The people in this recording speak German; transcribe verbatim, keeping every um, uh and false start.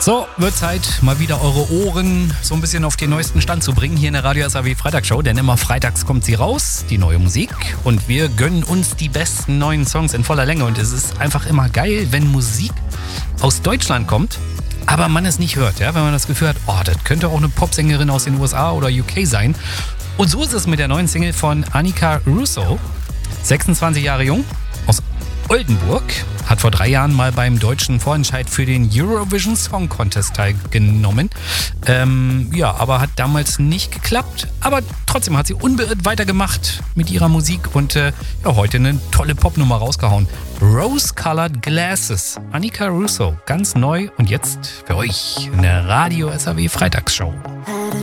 So, wird Zeit, mal wieder eure Ohren so ein bisschen auf den neuesten Stand zu bringen hier in der Radio S A W Freitagsshow, denn immer freitags kommt sie raus, die neue Musik, und wir gönnen uns die besten neuen Songs in voller Länge, und es ist einfach immer geil, wenn Musik aus Deutschland kommt, aber man es nicht hört, ja, wenn man das Gefühl hat, oh, das könnte auch eine Popsängerin aus den U S A oder U K sein. Und so ist es mit der neuen Single von Annika Russo, sechsundzwanzig Jahre jung, aus Oldenburg, hat vor drei Jahren mal beim deutschen Vorentscheid für den Eurovision Song Contest teilgenommen. Ähm, ja, aber hat damals nicht geklappt. Aber trotzdem hat sie unbeirrt weitergemacht mit ihrer Musik und äh, ja, heute eine tolle Popnummer rausgehauen. Rose-Colored Glasses. Annika Russo, ganz neu und jetzt für euch in der Radio S A W Freitagsshow.